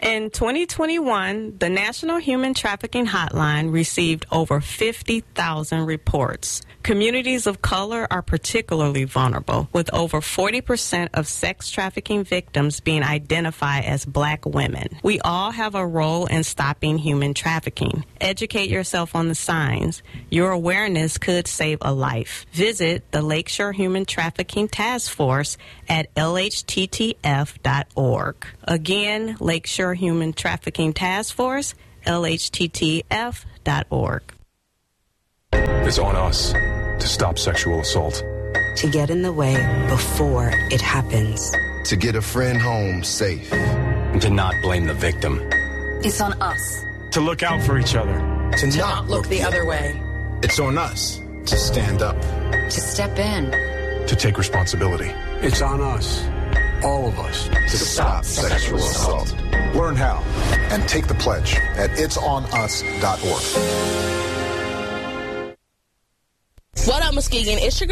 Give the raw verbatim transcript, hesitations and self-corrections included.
In twenty twenty-one, the National Human Trafficking Hotline received over fifty thousand reports. Communities of color are particularly vulnerable, with over forty percent of sex trafficking victims being identified as black women. We all have a role in stopping human trafficking. Educate yourself on the signs. Your awareness could save a life. Visit the Lakeshore Human Trafficking Task Force at L H T T F dot org. Again, Lakeshore Human Trafficking Task Force, L H T T F dot org. It's on us to stop sexual assault. To get in the way before it happens. To get a friend home safe. And to not blame the victim. It's on us. To look out for each other. To, to not not look the other way. It's on us to stand up. To step in. To take responsibility. It's on us, all of us, to, to stop, stop sexual assault. assault. Learn how and take the pledge at its on us dot org. What up, Muskegon? It's your